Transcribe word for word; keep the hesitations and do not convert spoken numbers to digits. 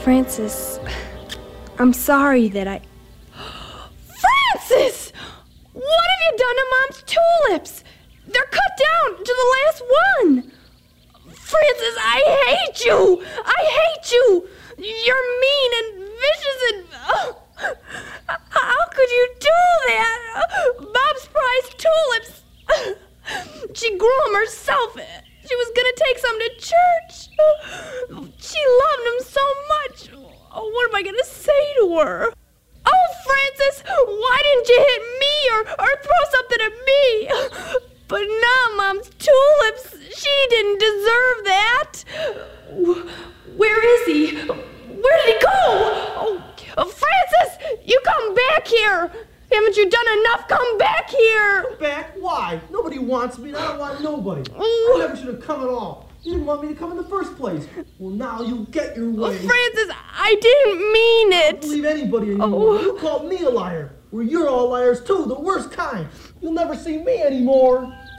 Francis, I'm sorry that I... Francis! What have you done to Mom's tulips? They're cut down to the last one. Francis, I hate you! I hate you! You're mean and vicious and... Oh, how could you do that? Mom's prized tulips. She grew them herself. She was going to take some to church. She loved them so much. Oh, what am I going to say to her? Oh, Francis, why didn't you hit me or, or throw something at me? But not Mom's tulips. She didn't deserve that. Where is he? Where did he go? Oh, oh, Francis, you come back here. Haven't you done enough? Come back here. Back? Why? Nobody wants me, and I don't want nobody. Ooh. I never should have come at all. You didn't want me to come in the first place. Well, now you get your way. Oh, Francis, I didn't mean I it. don't believe anybody anymore. Oh. You called me a liar. Well, you're all liars, too, the worst kind. You'll never see me anymore.